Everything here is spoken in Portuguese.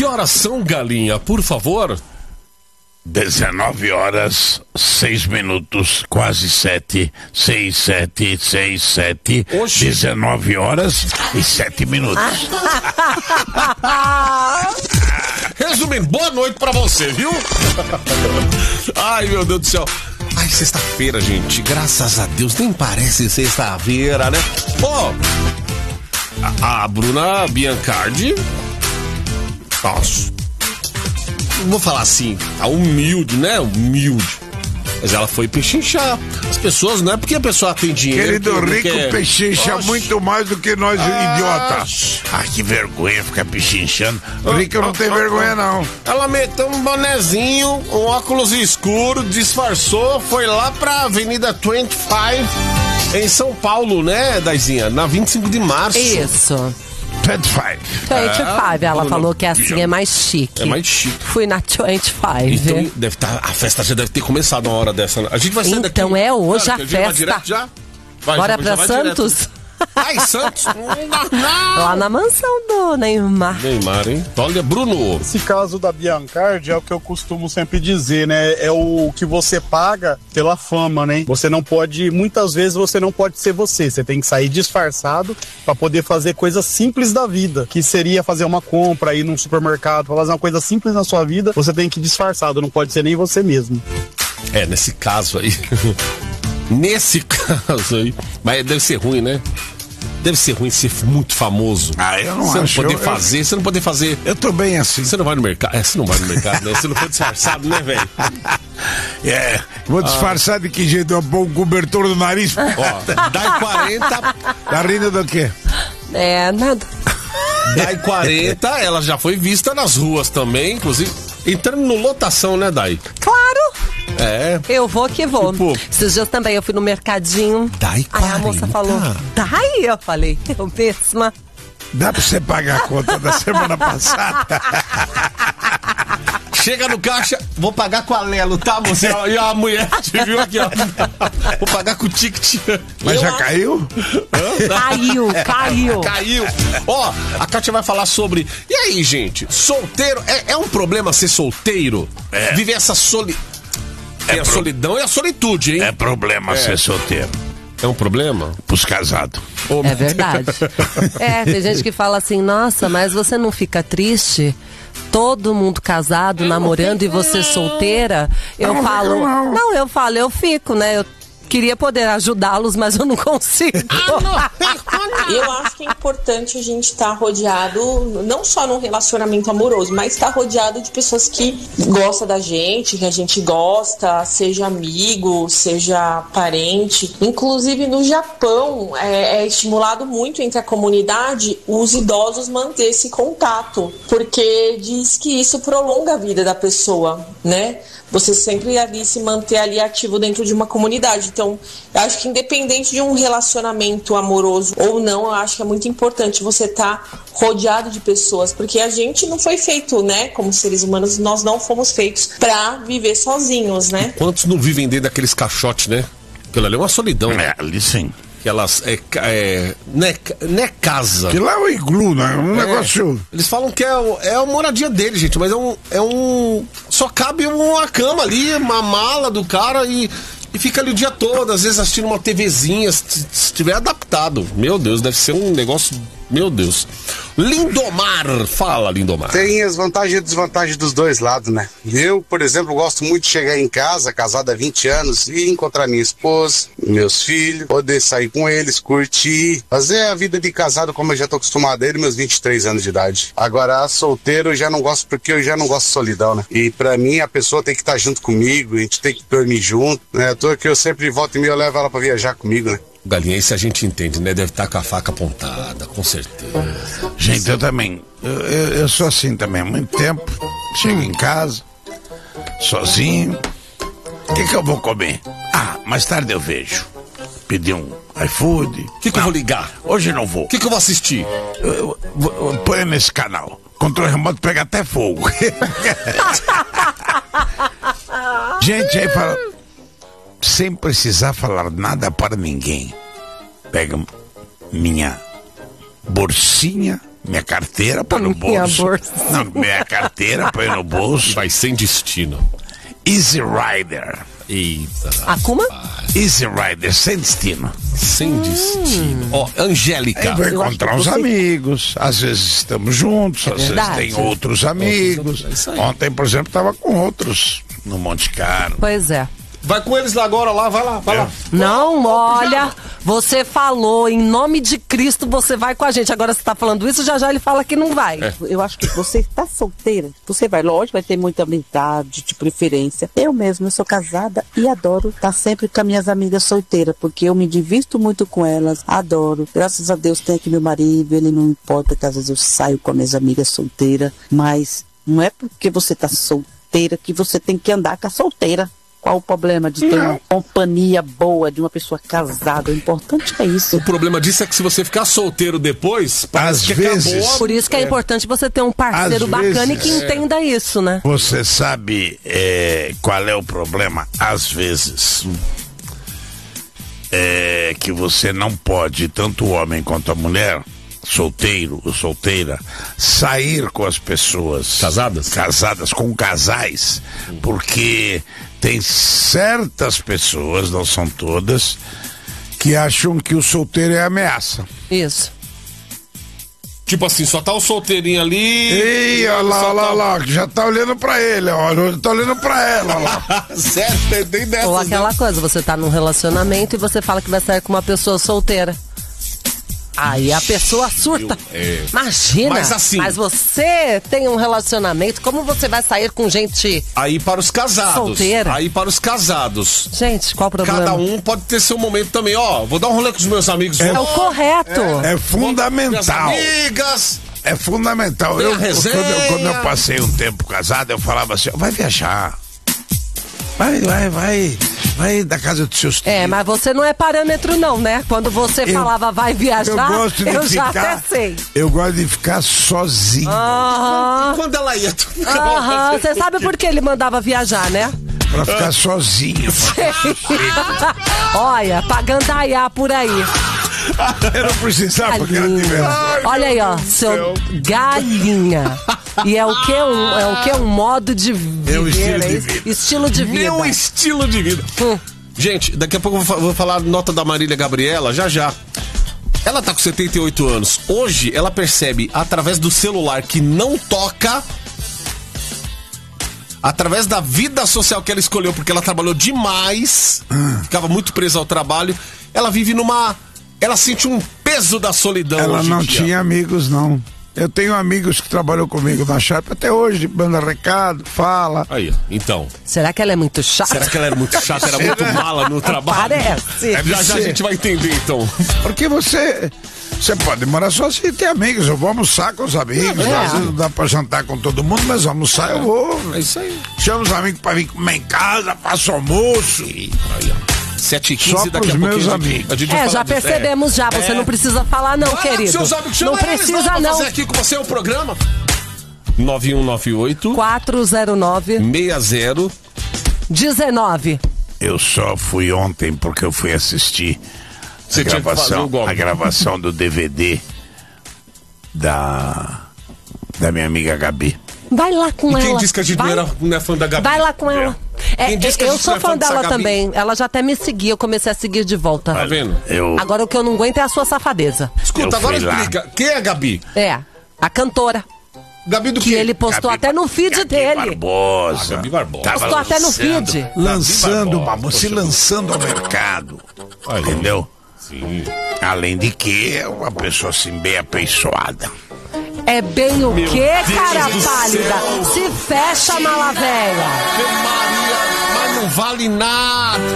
Que horas são, Galinha, por favor? 19h06, quase 7, 6, 7, 6, 7, Oxi. 19h07. Resumindo, boa noite pra você, viu? Ai, meu Deus do céu. Ai, sexta-feira, gente. Graças a Deus, nem parece sexta-feira, né? Ó, a Bruna Biancardi... Nossa... Vou falar assim, a humilde, né? Humilde. Mas ela foi pechinchar as pessoas, não é porque a pessoa tem dinheiro. Querido rico pechincha muito mais do que nós, idiota. Ah, que vergonha ficar pechinchando. O rico não tem vergonha, não. Ela meteu um bonezinho, um óculos escuro, disfarçou, foi lá pra Avenida 25, em São Paulo, né, Daizinha? Na 25 de março. Isso. 25. 25, ela falou que assim é mais chique. É mais chique. Fui na 25. Então, deve tá, a festa já deve ter começado uma hora dessa. A gente vai sair daqui. Então é hoje Claro, a gente vai festa. direto já? Bora pra Santos? Direto. Ai, Santos? Não. Lá na mansão do Neymar. Neymar, hein? Olha, Bruno. Esse caso da Biancardi é o que eu costumo sempre dizer, né? É o que você paga pela fama, né? Você não pode, muitas vezes você não pode ser você. Você tem que sair disfarçado pra poder fazer coisas simples da vida, que seria fazer uma compra, ir num supermercado, pra fazer uma coisa simples na sua vida, você tem que ir disfarçado, não pode ser nem você mesmo. É, nesse caso aí. Nesse caso aí. Mas deve ser ruim, né? Deve ser ruim ser muito famoso. Ah, eu não você acho. Você não poder fazer. Eu tô bem assim. Você não vai no mercado. Você não vai no mercado, né? Você não foi disfarçado, né, velho? Vou disfarçar de que jeito? Eu pôr um cobertor no nariz. Ó, dai 40. Tá rindo do quê? Nada. Dai 40, ela já foi vista nas ruas também, inclusive. Entrando no lotação, né, Dai? Claro! É. Eu vou que vou. Tipo... Esses dias também eu fui no mercadinho. Dai 40. Aí a moça falou, Dai? Eu falei, eu mesma. Dá pra você pagar a conta da semana passada? Chega no caixa, vou pagar com a Lelo, tá, você? E a mulher te viu aqui, ó. Vou pagar com o ticket. Mas já caiu? Caiu. Ó, a Kátia vai falar sobre... E aí, gente? Solteiro... É um problema ser solteiro? É. Viver essa a solidão e a solitude, hein? É problema ser solteiro. É um problema? Pros casados. É verdade. Tem gente que fala assim, nossa, mas você não fica triste? Todo mundo casado, namorando e você solteira? Eu fico, né? Eu queria poder ajudá-los, mas eu não consigo. Eu acho que é importante a gente estar rodeado, não só num relacionamento amoroso, mas estar rodeado de pessoas que gostam da gente, que a gente gosta, seja amigo, seja parente. Inclusive no Japão é estimulado muito entre a comunidade os idosos manter esse contato, porque diz que isso prolonga a vida da pessoa, né? Você sempre ali se manter ali ativo dentro de uma comunidade. Então, eu acho que independente de um relacionamento amoroso ou não, eu acho que é muito importante você estar rodeado de pessoas, porque a gente não foi feito, né, como seres humanos, nós não fomos feitos pra viver sozinhos, né? Quantos não vivem dentro daqueles caixotes, né? Aquilo ali é uma solidão. Ali sim. Que elas não é casa. Que lá é o iglu, né? Negócio. Eles falam que é a moradia dele, gente, mas só cabe uma cama ali, uma mala do cara e fica ali o dia todo, às vezes assistindo uma TVzinha, se estiver adaptado. Meu Deus, deve ser um negócio. Meu Deus. Lindomar, fala, Lindomar. Tem as vantagens e desvantagens dos dois lados, né? Eu, por exemplo, gosto muito de chegar em casa, casado há 20 anos, e encontrar minha esposa, meus filhos, poder sair com eles, curtir, fazer a vida de casado como eu já tô acostumado desde meus 23 anos de idade. Agora, solteiro eu já não gosto, porque eu já não gosto de solidão, né? E pra mim, a pessoa tem que estar junto comigo, a gente tem que dormir junto, né? À toa que eu sempre volto e meia, eu levo ela pra viajar comigo, né? Galinha, isso a gente entende, né? Deve estar com a faca apontada, com certeza. Gente, eu também. Eu sou assim também há muito tempo. Chego em casa, sozinho. O que eu vou comer? Mais tarde eu vejo. Pedi um iFood. O que eu vou ligar? Hoje não vou. O que eu vou assistir? Põe nesse canal. Controle remoto pega até fogo. Gente, aí fala... Sem precisar falar nada para ninguém. Pega minha bolsinha Minha carteira põe no minha bolso. bolsa. Não, minha carteira põe no bolso. Vai sem destino. Easy Rider. Eita. Akuma? Easy Rider, sem destino. Sem destino. Ó, Angélica. Eu vou encontrar uns amigos. Às vezes estamos juntos, às vezes verdade. tem outros amigos. É isso aí. Ontem, por exemplo, estava com outros no Monte Carlo. Pois é. Vai com eles lá agora, lá, vai lá, vai lá. Não, olha, você falou, em nome de Cristo você vai com a gente. Agora você tá falando isso, já ele fala que não vai. Eu acho que você está solteira, você vai, lógico, vai ter muita amizade, de preferência. Eu mesma, eu sou casada e adoro estar sempre com as minhas amigas solteiras, porque eu me divirto muito com elas, adoro. Graças a Deus tem aqui meu marido, ele não importa que às vezes eu saio com as minhas amigas solteiras, mas não é porque você está solteira que você tem que andar com a solteira. Qual o problema de ter uma companhia boa de uma pessoa casada? O importante é isso. O problema disso é que se você ficar solteiro depois, parece Às que vezes. acabou. Por isso que é importante você ter um parceiro Às bacana e que vezes, entenda isso, né? Você sabe qual é o problema? Às vezes. É que você não pode, tanto o homem quanto a mulher, solteiro ou solteira, sair com as pessoas casadas com casais, porque tem certas pessoas, não são todas, que acham que o solteiro é ameaça. Isso. Tipo assim, só tá o solteirinho ali. Ei, olha lá, já tá olhando pra ele, ó, tá olhando pra ela, ó lá. Certo, tem dessas. Ou aquela coisa, você tá num relacionamento e você fala que vai sair com uma pessoa solteira. Aí a pessoa surta. Imagina, Mas assim- mas você tem um relacionamento, como você vai sair com gente... Aí para os casados. Solteira. Aí para os casados. Gente, qual o problema? Cada um pode ter seu momento também. Ó, vou dar um rolê com os meus amigos. É o correto. É fundamental. Minhas amigas. É fundamental. Tem a resenha. Quando eu passei um tempo casado, eu falava assim, vai viajar. Vai da casa dos seus tios. Mas você não é parâmetro não, né? Quando você falava vai viajar, Eu gosto de já ficar. até sei. Eu gosto de ficar sozinho. Quando ela ia... Você sabe por que ele mandava viajar, né? Pra ficar sozinho. Olha, pra gandaiar por aí. Eu não precisava porque era Galinha. divertido. Olha aí, ó, seu galinha. E é o que? Um modo de viver. É um estilo de isso? vida. Estilo de vida. Meu estilo de vida. Gente, daqui a pouco eu vou falar a nota da Marília Gabriela, já. Ela tá com 78 anos. Hoje, ela percebe, através do celular que não toca, através da vida social que ela escolheu, porque ela trabalhou demais, ficava muito presa ao trabalho, ela vive ela sente um peso da solidão. Ela hoje em não dia. tinha amigos, não. Eu tenho amigos que trabalham comigo na Sharp até hoje, manda recado, fala. Aí, então. Será que ela é muito chata? Será que ela era muito chata, era muito mala no trabalho? Parece. Já a gente vai entender, então. Porque você pode morar sozinho e ter amigos. Eu vou almoçar com os amigos. Às vezes não dá pra jantar com todo mundo, mas almoçar eu vou. É isso aí. Chamo os amigos pra vir comer em casa, faço almoço. Aí, ó. 7h15, Só daqui a pros meus pouquinho amigos. a gente vai Já falar disso. percebemos já. Você não precisa falar não, Vai lá querido. com seus amigos, Não chama eles lá precisa pra não. fazer aqui com você o programa. 9198 409 60 19. Eu só fui ontem porque eu fui assistir Você tinha que fazer o golpe. a gravação do DVD da minha amiga Gabi. Vai lá com E quem ela. disse que a gente não é fã da Gabi? Vai lá com ela. Quem disse que a Eu gente sou não é fã dessa dela Gabi? também. Ela já até me seguia, eu comecei a seguir de volta. Tá vendo? Agora o que eu não aguento é a sua safadeza. Escuta, Eu agora fui lá. explica. Quem é a Gabi? É, a cantora. Gabi do Que quê? ele postou Gabi até no feed Gabi dele. Barbosa. Gabi Barbosa. Tava Postou até no lançando- feed. Lançando, Barbosa, se lançando ao mercado. Aí. Entendeu? Sim. Além de que é uma pessoa assim bem apeiçoada. É bem o Meu quê, Deus cara do pálida? céu. Se fecha, mala velha. Ave Maria, mas não vale nada.